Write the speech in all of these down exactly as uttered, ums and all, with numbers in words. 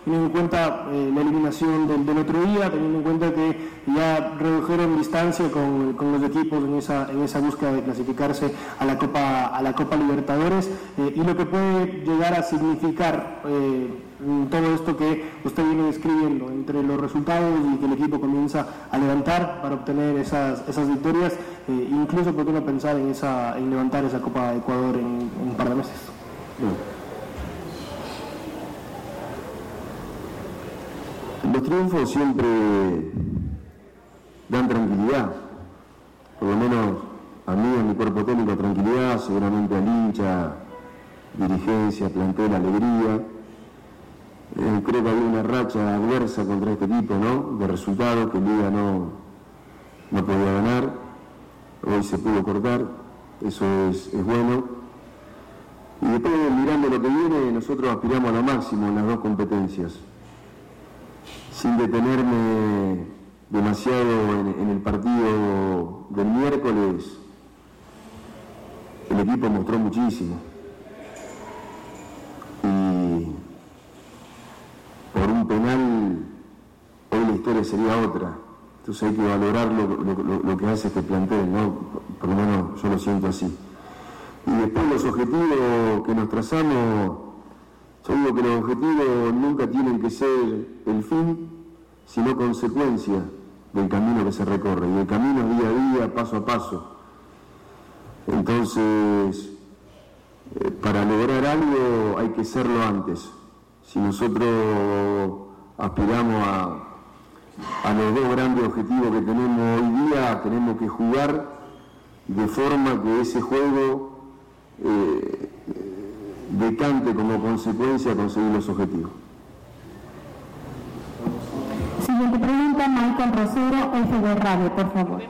teniendo en cuenta eh, la eliminación del, del otro día, teniendo en cuenta que ya redujeron distancia con, con los equipos en esa, en esa búsqueda de clasificarse a la Copa, a la Copa Libertadores, eh, y lo que puede llegar a significar eh, todo esto que usted viene describiendo, entre los resultados y que el equipo comienza a levantar para obtener esas, esas victorias, eh, incluso por qué no pensar en, esa, en levantar esa Copa de Ecuador en, en un par de meses. Los triunfos siempre dan tranquilidad, por lo menos a mí, a mi cuerpo técnico, tranquilidad, seguramente al hincha, dirigencia, plantel, alegría. Eh, creo que había una racha adversa contra este equipo, ¿no?, de resultados que Liga no, no podía ganar. Hoy se pudo cortar, eso es, es bueno. Y después, mirando lo que viene, nosotros aspiramos a lo máximo en las dos competencias. Sin detenerme demasiado en, en el partido del miércoles, el equipo mostró muchísimo. Y por un penal, hoy la historia sería otra. Entonces hay que valorar lo, lo, lo que hace este plantel, ¿no? Por lo menos yo lo siento así. Y después los objetivos que nos trazamos, yo digo que los objetivos nunca tienen que ser el fin, sino consecuencia del camino que se recorre. Y el camino es día a día, paso a paso. Entonces, eh, para lograr algo hay que serlo antes. Si nosotros aspiramos a, a los dos grandes objetivos que tenemos hoy día, tenemos que jugar de forma que ese juego eh, decante como consecuencia a conseguir los objetivos. Siguiente pregunta, Michael Rosero, F D Radio, por favor.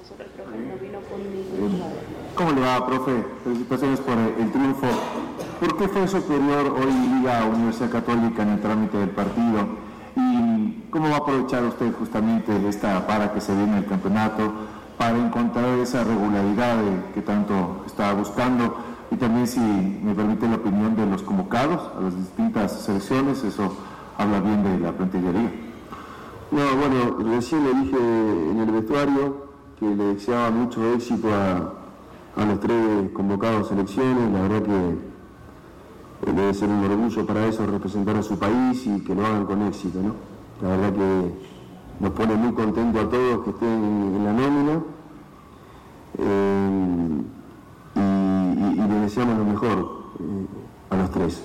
¿Cómo le va, profe? Felicitaciones por el triunfo. ¿Por qué fue superior hoy Liga Universidad Católica en el trámite del partido? ¿Y cómo va a aprovechar usted justamente esta para que se viene el campeonato para encontrar esa regularidad que tanto está buscando? Y también, si me permite la opinión de los convocados a las distintas selecciones, eso habla bien de la plantilla de Liga. No, bueno, recién le dije en el vestuario que le deseaba mucho éxito a, a los tres convocados a selecciones. La verdad que debe ser un orgullo para ellos representar a su país y que lo hagan con éxito, ¿no? La verdad que nos pone muy contentos a todos que estén en, en la nómina, eh, y, y, y le deseamos lo mejor eh, a los tres.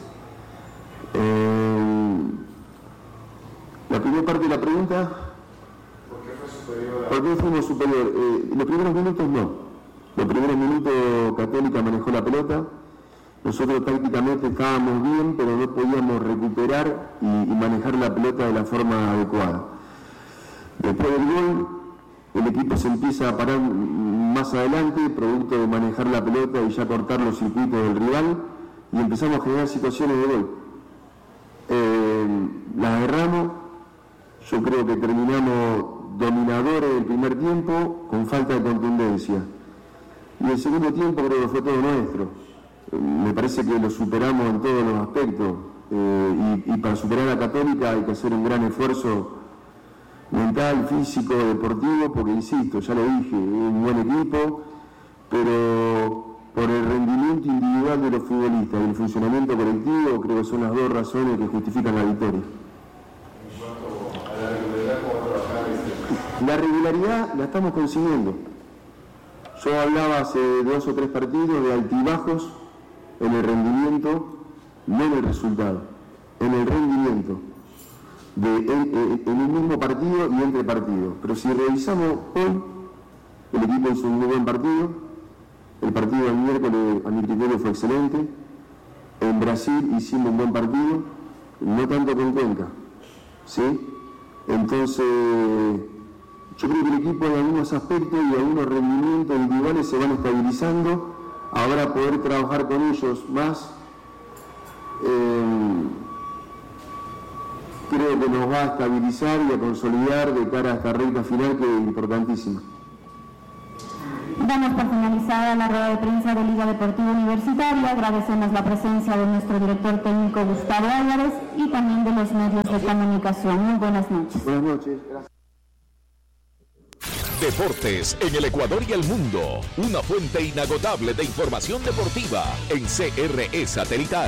Eh, la primera parte de la pregunta, ¿por qué fue superior? ¿Por qué fuimos superior? Eh, los primeros minutos no. Los primeros minutos Católica manejó la pelota. Nosotros tácticamente estábamos bien, pero no podíamos recuperar y, y manejar la pelota de la forma adecuada. Después del gol, el equipo se empieza a parar más adelante, producto de manejar la pelota y ya cortar los circuitos del rival, y empezamos a generar situaciones de gol. Eh, las erramos, yo creo que terminamos dominadores el primer tiempo con falta de contundencia. Y el segundo tiempo creo que fue todo nuestro. Me parece que lo superamos en todos los aspectos, eh, y, y para superar a Católica hay que hacer un gran esfuerzo mental, físico, deportivo, porque insisto, ya lo dije, es un buen equipo, pero por el rendimiento individual de los futbolistas y el funcionamiento colectivo, creo que son las dos razones que justifican la victoria. En cuanto a la regularidad, ¿cómo va a trabajar este? La regularidad la estamos consiguiendo. Yo hablaba hace dos o tres partidos de altibajos en el rendimiento, no en el resultado, en el rendimiento, de, en, en un mismo partido y entre partidos. Pero si revisamos hoy, el equipo hizo un muy buen partido, el partido del miércoles a mi criterio fue excelente, en Brasil hicimos un buen partido, no tanto con Cuenca, ¿sí? Entonces, yo creo que el equipo en algunos aspectos y algunos rendimientos individuales se van estabilizando. Ahora poder trabajar con ellos más, eh, creo que nos va a estabilizar y a consolidar de cara a esta recta final, que es importantísima. Vamos por finalizar. finalizada la rueda de prensa de Liga Deportiva Universitaria. Agradecemos la presencia de nuestro director técnico Gustavo Álvarez y también de los medios de comunicación. Muy buenas noches. Buenas noches. Gracias. Deportes en el Ecuador y el mundo. Una fuente inagotable de información deportiva en C R E Satelital.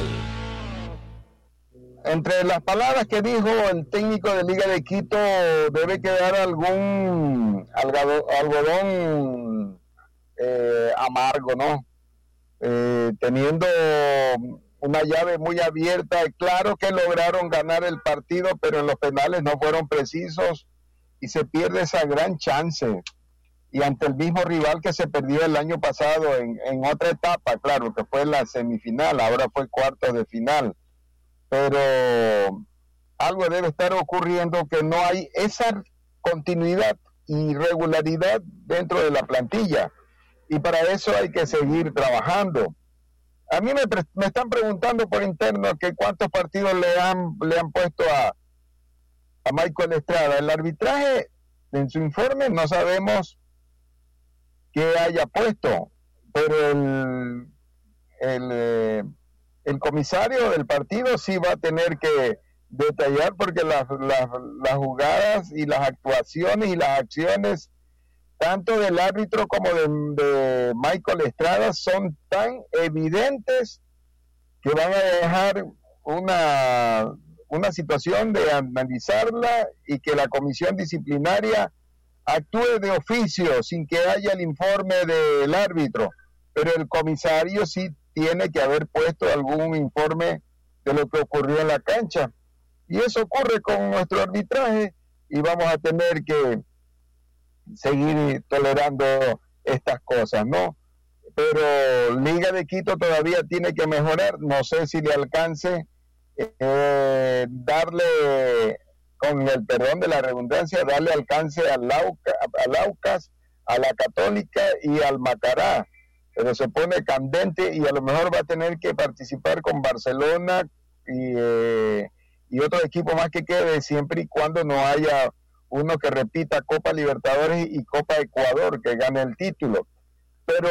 Entre las palabras que dijo el técnico de Liga de Quito, debe quedar algún algodón eh, amargo, ¿no? Eh, teniendo una llave muy abierta. Claro que lograron ganar el partido, pero en los penales no fueron precisos y se pierde esa gran chance. Y ante el mismo rival que se perdió el año pasado en, en otra etapa, claro, que fue la semifinal, ahora fue cuartos de final. Pero algo debe estar ocurriendo, que no hay esa continuidad y regularidad dentro de la plantilla. Y para eso hay que seguir trabajando. A mí me, me están preguntando por interno que cuántos partidos le han, le han puesto a, a Michael Estrada. El arbitraje, en su informe, no sabemos qué haya puesto, pero el, el, eh, el comisario del partido sí va a tener que detallar, porque las, las, las jugadas y las actuaciones y las acciones tanto del árbitro como de, de Michael Estrada son tan evidentes que van a dejar una, una situación de analizarla y que la comisión disciplinaria actúe de oficio sin que haya el informe del árbitro, pero el comisario sí tiene que haber puesto algún informe de lo que ocurrió en la cancha, y eso ocurre con nuestro arbitraje, y vamos a tener que seguir tolerando estas cosas, ¿no? Pero Liga de Quito todavía tiene que mejorar. No sé si le alcance eh, darle, con el perdón de la redundancia, darle alcance al Lauca, al Aucas, a la Católica y al Macará, pero se pone candente y a lo mejor va a tener que participar con Barcelona y, eh, y otro equipo más que quede, siempre y cuando no haya uno que repita Copa Libertadores y Copa Ecuador, que gane el título. Pero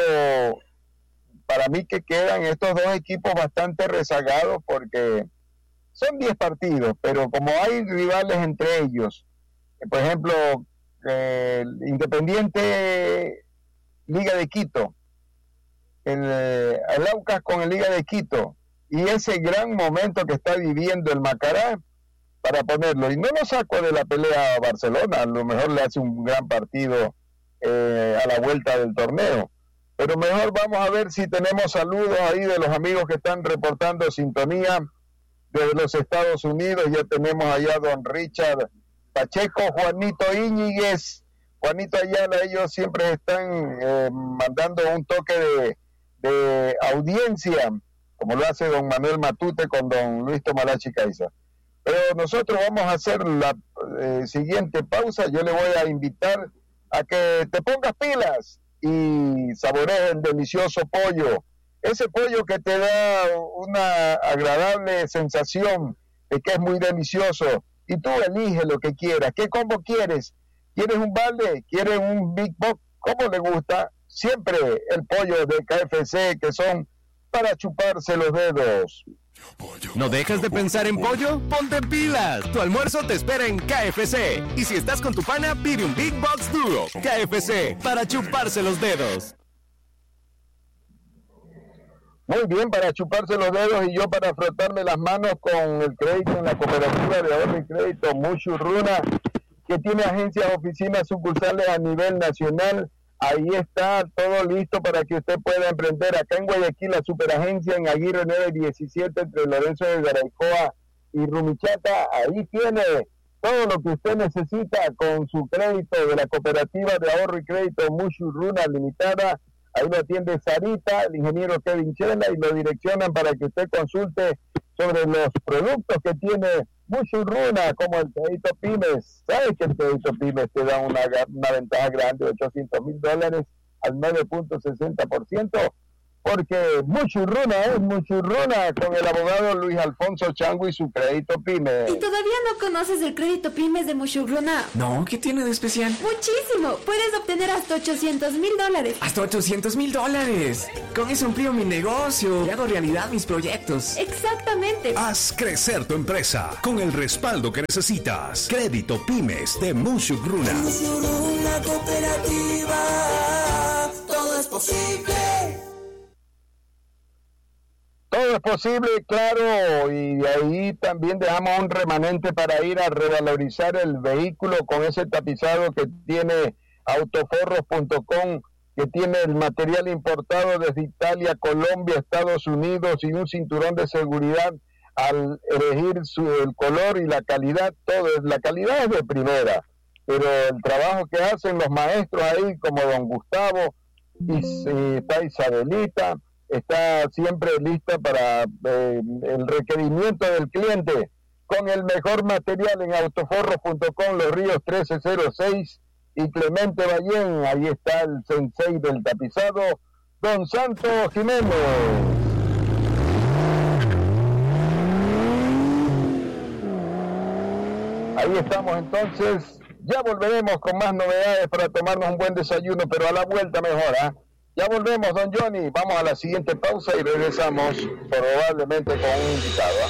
para mí que quedan estos dos equipos bastante rezagados, porque son diez partidos, pero como hay rivales entre ellos, por ejemplo, eh, Independiente Liga de Quito, el, el Aucas con el Liga de Quito, y ese gran momento que está viviendo el Macará, para ponerlo, y no lo saco de la pelea a Barcelona, a lo mejor le hace un gran partido eh, a la vuelta del torneo, pero mejor vamos a ver si tenemos saludos ahí de los amigos que están reportando sintonía desde los Estados Unidos. Ya tenemos allá don Richard Pacheco, Juanito Íñiguez, Juanito Ayala, ellos siempre están eh, mandando un toque de, de audiencia, como lo hace don Manuel Matute con don Luis Tomalachi Caiza. Pero nosotros vamos a hacer la eh, siguiente pausa. Yo le voy a invitar a que te pongas pilas y saborees el delicioso pollo. Ese pollo que te da una agradable sensación de que es muy delicioso. Y tú eliges lo que quieras. ¿Qué combo quieres? ¿Quieres un balde? ¿Quieres un Big Box? ¿Cómo le gusta? Siempre el pollo de K F C, que son para chuparse los dedos. ¿No dejas de pensar en pollo? ¡Ponte pilas! Tu almuerzo te espera en K F C. Y si estás con tu pana, pide un Big Box Duro. K F C, para chuparse los dedos. Muy bien, para chuparse los dedos, y yo para frotarme las manos con el crédito en la cooperativa de ahorro y crédito Mushurruna, que tiene agencias, oficinas, sucursales a nivel nacional. Ahí está todo listo para que usted pueda emprender. Acá en Guayaquil, la superagencia en Aguirre nueve diecisiete, entre Lorenzo de Garaycoa y Rumichaca. Ahí tiene todo lo que usted necesita con su crédito de la cooperativa de ahorro y crédito Mushurruna Limitada. Ahí lo atiende Sarita, el ingeniero Kevin Chela, y lo direccionan para que usted consulte sobre los productos que tiene Mushurruna, como el crédito Pymes. ¿Sabes que el crédito Pymes te da una, una ventaja grande de ochocientos mil dólares al nueve punto sesenta por ciento? porque muchurruna es muchurruna con el abogado Luis Alfonso Chango y su crédito PYME. ¿Y todavía no conoces el crédito pymes de Muchurruna? No, ¿qué tiene de especial? Muchísimo, puedes obtener hasta ochocientos mil dólares. Hasta ochocientos mil dólares. Con eso amplío mi negocio y hago realidad mis proyectos. Exactamente. Haz crecer tu empresa con el respaldo que necesitas. Crédito Pymes de Muchurruna. Muchurruna cooperativa, todo es posible. Todo es posible, claro, y ahí también dejamos un remanente para ir a revalorizar el vehículo con ese tapizado que tiene autoforros punto com, que tiene el material importado desde Italia, Colombia, Estados Unidos y un cinturón de seguridad al elegir su, el color y la calidad. Todo, la calidad es de primera, pero el trabajo que hacen los maestros ahí, como don Gustavo, y, y está Isabelita, está siempre lista para eh, el requerimiento del cliente con el mejor material en autoforros punto com, Los Ríos trece cero seis y Clemente Ballén. Ahí está el sensei del tapizado, don Santos Jiménez. Ahí estamos entonces, ya volveremos con más novedades para tomarnos un buen desayuno, pero a la vuelta mejor, ¿ah? ¿eh? Ya volvemos, don Johnny. Vamos a la siguiente pausa y regresamos probablemente con un invitado.